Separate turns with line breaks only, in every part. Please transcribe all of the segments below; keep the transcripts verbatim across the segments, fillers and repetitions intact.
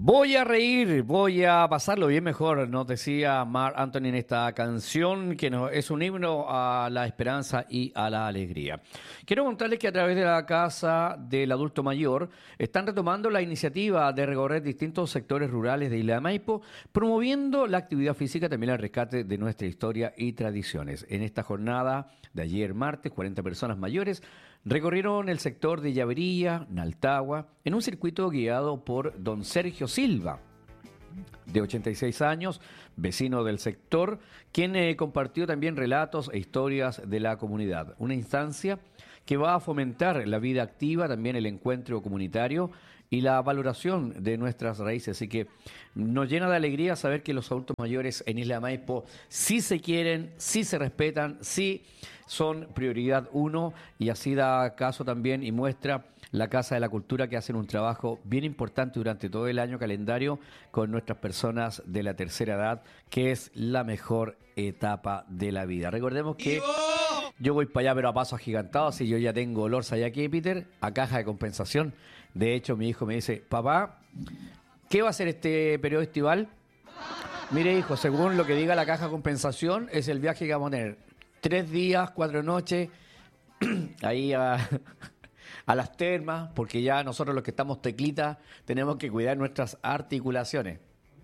Voy a reír, voy a pasarlo bien mejor, nos decía Marc Anthony en esta canción, que no, es un himno a la esperanza y a la alegría. Quiero contarles que a través de la Casa del Adulto Mayor están retomando la iniciativa de recorrer distintos sectores rurales de Isla de Maipo, promoviendo la actividad física, también el rescate de nuestra historia y tradiciones. En esta jornada de ayer martes, cuarenta personas mayores recorrieron el sector de Llavería, Naltagua, en un circuito guiado por don Sergio Silva, de ochenta y seis años, vecino del sector, quien eh, compartió también relatos e historias de la comunidad. Una instancia que va a fomentar la vida activa, también el encuentro comunitario y la valoración de nuestras raíces. Así que nos llena de alegría saber que los adultos mayores en Isla de Maipo sí se quieren, sí se respetan, sí son prioridad uno, y así da caso también y muestra la Casa de la Cultura, que hacen un trabajo bien importante durante todo el año calendario con nuestras personas de la tercera edad, que es la mejor etapa de la vida. Recordemos que yo voy para allá pero a paso agigantado, así yo ya tengo olor aquí, Peter, a caja de compensación. De hecho, mi hijo me dice: papá, ¿qué va a hacer este periodo estival? Mire, hijo, según lo que diga la caja de compensación, es el viaje que vamos a tener. Tres días, cuatro noches, ahí a, a las termas, porque ya nosotros los que estamos teclitas tenemos que cuidar nuestras articulaciones.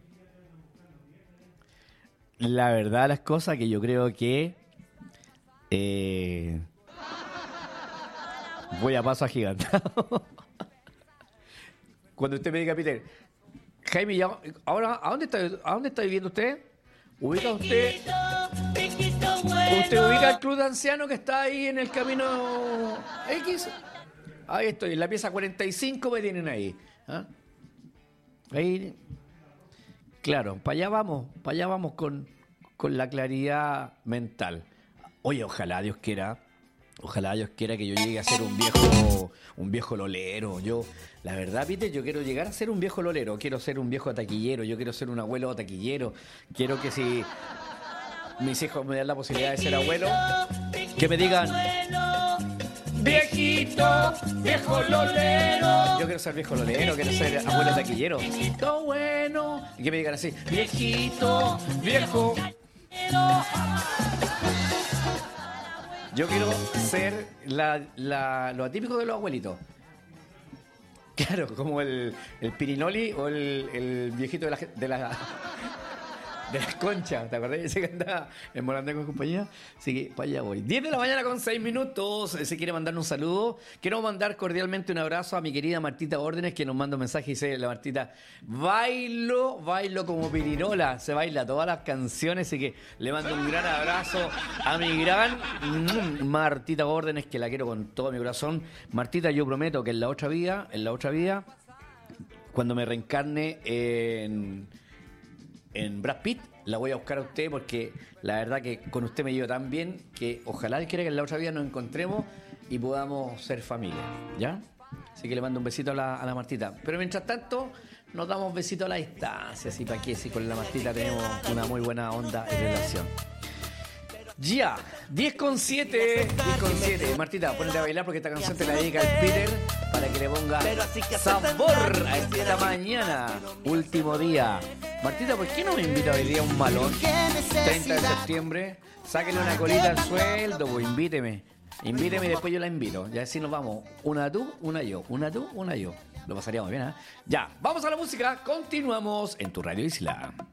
La verdad, las cosas que yo creo que eh, voy a paso agigantado. Cuando usted me diga, Peter, Jaime, ya, ahora, ¿a dónde está, a dónde está viviendo usted? ¿Ubica usted? ¿Usted ubica el club de ancianos que está ahí en el camino X? Ahí estoy, en la pieza cuarenta y cinco me tienen ahí. ¿Ah? Ahí, claro, para allá vamos, para allá vamos con, con la claridad mental. Oye, ojalá Dios quiera, ojalá Dios quiera que yo llegue a ser un viejo, un viejo lolero. Yo, la verdad, Peter, yo quiero llegar a ser un viejo lolero, quiero ser un viejo taquillero, yo quiero ser un abuelo taquillero, quiero que si mis hijos me dan la posibilidad de ser abuelo, que me digan: viejito, viejo lolero. Yo quiero ser viejo lolero, quiero ser abuelo taquillero. Todo bueno. Y que me digan así: viejito, viejo. Yo quiero ser la, la, lo atípico de los abuelitos. Claro, como el, el Pirinoli o el, el viejito de la, de la de las conchas, ¿te acordás? Ese que andaba en Morandé con compañía. Así que para allá voy. diez de la mañana con seis minutos. Si quiere mandarme un saludo, quiero mandar cordialmente un abrazo a mi querida Martita Órdenes, que nos manda un mensaje y dice: la Martita, bailo, bailo como pirinola. Se baila todas las canciones, así que le mando un gran abrazo a mi gran mm, Martita Órdenes, que la quiero con todo mi corazón. Martita, yo prometo que en la otra vida, en la otra vida, cuando me reencarne en... en Brad Pitt, la voy a buscar a usted, porque la verdad que con usted me llevo tan bien que ojalá él quiera que en la otra vida nos encontremos y podamos ser familia, ¿ya? Así que le mando un besito a la, a la Martita. Pero mientras tanto, nos damos besito a la distancia, así para que si con la Martita tenemos una muy buena onda en relación. Ya, diez con siete, diez con siete. Martita, ponete a bailar porque esta canción te la dedica el Peter para que le ponga sabor a esta mañana, último día. Martita, ¿por qué no me invita hoy día a un malón? treinta de septiembre, sáquenle una colita al sueldo, pues invíteme. Invíteme y después yo la invito. Ya así nos vamos, una tú, una yo, una tú, una yo. Lo pasaríamos bien, ¿eh? Ya, vamos a la música, continuamos en tu Radio Isla.